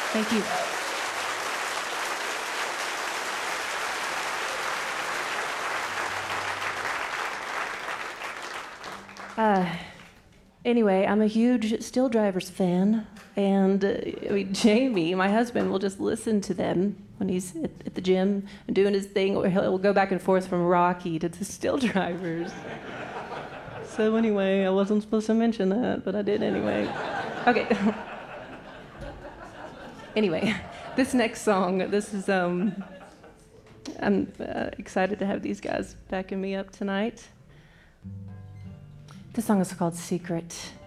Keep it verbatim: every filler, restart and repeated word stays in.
Thank you. Uh, anyway, I'm a huge Still Drivers fan, and uh, I mean, Jamie, my husband, will just listen to them when he's at, at the gym and doing his thing, or he'll, he'll go back and forth from Rocky to the Still Drivers. So anyway, I wasn't supposed to mention that, but I did anyway. Okay. Anyway, this next song, this is, um, I'm uh, excited to have these guys backing me up tonight. This song is called Secret.